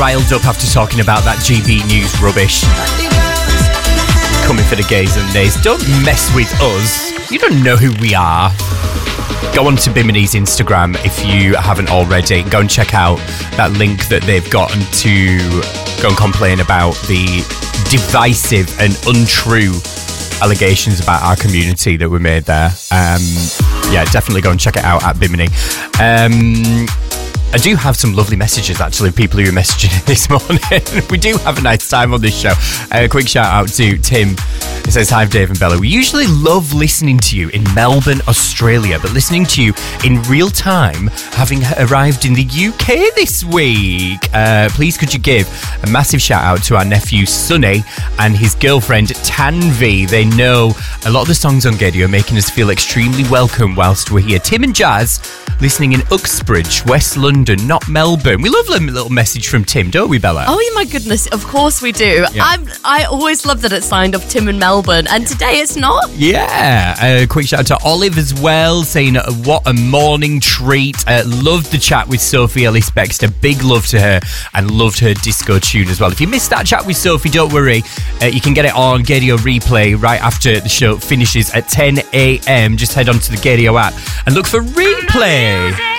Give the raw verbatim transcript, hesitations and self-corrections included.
riled up after talking about that G B News rubbish. Coming for the gays and nays. Don't mess with us. You don't know who we are. Go on to Bimini's Instagram if you haven't already. Go and check out that link that they've got and to go and complain about the divisive and untrue allegations about our community that were made there. Um, yeah, definitely go and check it out at Bimini. Um, I do have some lovely messages, actually, people who are messaging this morning. We do have a nice time on this show. A uh, quick shout out to Tim. He says, hi, Dave and Bella. We usually love listening to you in Melbourne, Australia, but listening to you in real time, having arrived in the U K this week. Uh, please could you give a massive shout out to our nephew, Sonny, and his girlfriend, Tanvi. They know a lot of the songs on Gaydio, making us feel extremely welcome whilst we're here. Tim and Jazz, listening in Uxbridge, West London, not Melbourne. We love a little message from Tim, don't we, Bella? Oh, my goodness. Of course we do. Yeah. I'm, I always love that it's signed off Tim and Melbourne, and today it's not. Yeah. A uh, quick shout out to Olive as well, saying uh, what a morning treat. Uh, loved the chat with Sophie Ellis Bextor. Big love to her, and loved her disco tune as well. If you missed that chat with Sophie, don't worry. Uh, you can get it on Gaydio Replay right after the show finishes at ten a.m. Just head on to the Gaydio app and look for Replay.